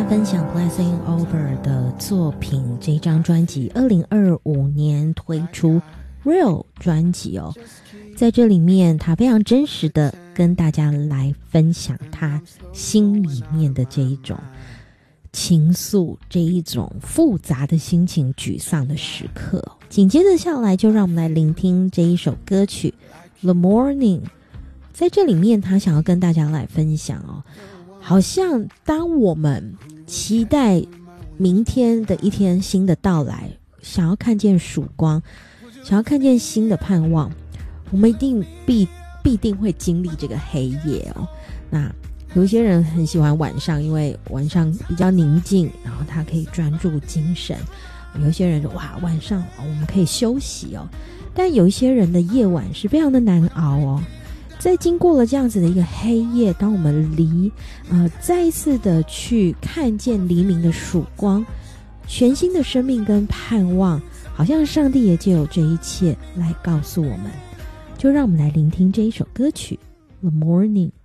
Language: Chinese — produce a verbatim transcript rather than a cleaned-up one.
分享 Blessing Over 的作品，这一张专辑二零二五年推出 Real 专辑哦，在这里面他非常真实的跟大家来分享他心里面的这一种情愫，这一种复杂的心情，沮丧的时刻。紧接着下来就让我们来聆听这一首歌曲 The Morning， 在这里面他想要跟大家来分享哦，好像当我们期待明天的一天新的到来，想要看见曙光，想要看见新的盼望，我们一定必必定会经历这个黑夜哦。那有一些人很喜欢晚上，因为晚上比较宁静，然后他可以专注精神。有一些人说哇，晚上我们可以休息哦，但有一些人的夜晚是非常的难熬哦。在经过了这样子的一个黑夜，当我们离呃再一次的去看见黎明的曙光，全新的生命跟盼望，好像上帝也就有这一切来告诉我们。就让我们来聆听这一首歌曲 The Morning。